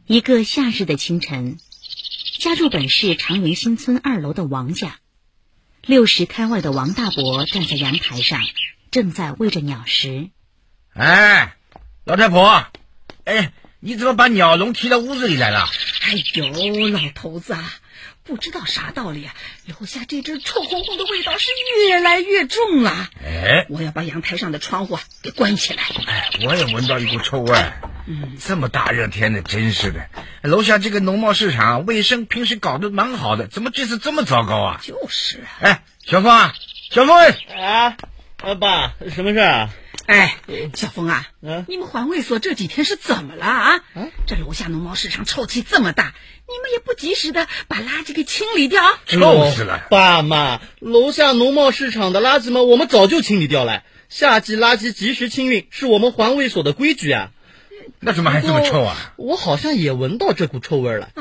一个夏日的清晨，家住本市长营新村2楼的王家，60开外的王大伯站在阳台上，正在喂着鸟食。 哎，老太婆，你怎么把鸟笼提到屋子里来了？ 哎呦，老头子啊，不知道啥道理啊，楼下这阵臭烘烘的味道是越来越重了。我要把阳台上的窗户给关起来。 我也闻到一股臭味。这么大热天的，真是的。楼下这个农贸市场卫生平时搞得蛮好的，怎么这次这么糟糕啊？ 就是啊。 小峰啊，小峰啊，爸，什么事啊？ 小峰啊，你们环卫所这几天是怎么了啊？这楼下农贸市场臭气这么大，你们也不及时的把垃圾给清理掉？ 臭死了！ 爸妈，楼下农贸市场的垃圾嘛，我们早就清理掉了。夏季垃圾及时清运是我们环卫所的规矩啊。 那怎么还这么臭啊？ 我好像也闻到这股臭味了。